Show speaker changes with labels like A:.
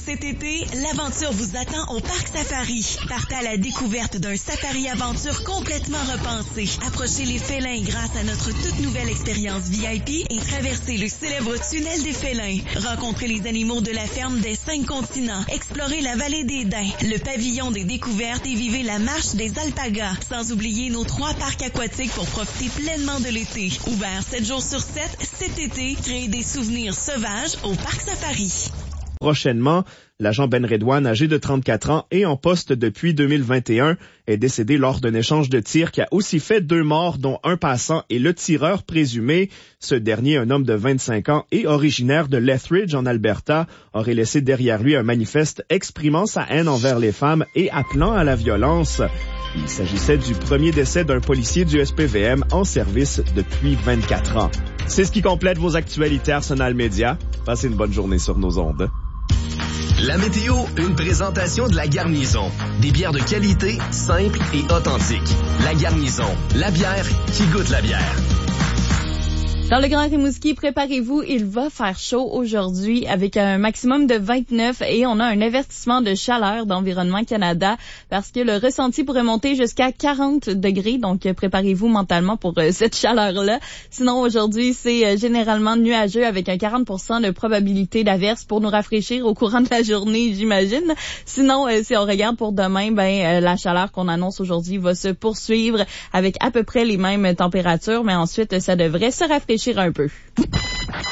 A: Cet été, l'aventure vous attend au Parc Safari. Partez à la découverte d'un safari-aventure complètement repensé. Approchez les félins grâce à notre toute nouvelle expérience VIP et traversez le célèbre tunnel des félins. Rencontrez les animaux de la ferme des 5 continents. Explorez la vallée des Daims, le pavillon des découvertes et vivez la marche des alpagas. Sans oublier nos 3 parcs aquatiques pour profiter pleinement de l'été. Ouvert 7 jours sur 7, cet été, créez des souvenirs sauvages au Parc Safari.
B: Prochainement, l'agent Ben Redouane, âgé de 34 ans et en poste depuis 2021, est décédé lors d'un échange de tirs qui a aussi fait 2 morts, dont un passant et le tireur présumé. Ce dernier, un homme de 25 ans et originaire de Lethbridge en Alberta, aurait laissé derrière lui un manifeste exprimant sa haine envers les femmes et appelant à la violence. Il s'agissait du premier décès d'un policier du SPVM en service depuis 24 ans. C'est ce qui complète vos actualités Arsenal Média. Passez une bonne journée sur nos ondes.
C: La météo, une présentation de La Garnison. Des bières de qualité, simples et authentiques. La Garnison, la bière qui goûte la bière.
D: Dans le Grand Rimouski, préparez-vous, il va faire chaud aujourd'hui avec un maximum de 29 et on a un avertissement de chaleur d'Environnement Canada parce que le ressenti pourrait monter jusqu'à 40 degrés. Donc, préparez-vous mentalement pour cette chaleur-là. Sinon, aujourd'hui, c'est généralement nuageux avec un 40% de probabilité d'averse pour nous rafraîchir au courant de la journée, j'imagine. Sinon, si on regarde pour demain, la chaleur qu'on annonce aujourd'hui va se poursuivre avec à peu près les mêmes températures, mais ensuite, ça devrait se rafraîchir un peu.